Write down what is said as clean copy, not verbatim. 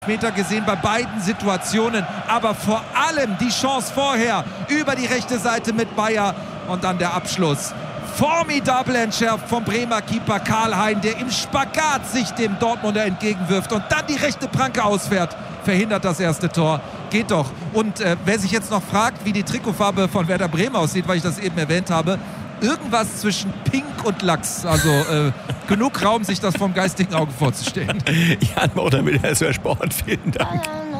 Meter gesehen bei beiden Situationen, aber vor allem die Chance vorher über die rechte Seite mit Bayer und dann der Abschluss. Formidabel entschärft vom Bremer Keeper Karl-Hein, der im Spagat sich dem Dortmunder entgegenwirft und dann die rechte Pranke ausfährt. Verhindert das erste Tor. Geht doch. Und wer sich jetzt noch fragt, wie die Trikotfarbe von Werder Bremen aussieht, weil ich das eben erwähnt habe, irgendwas zwischen Pink und Lachs. Also genug Raum, sich das vom geistigen Auge vorzustellen. Jan Moder mit der SWR Sport. Vielen Dank.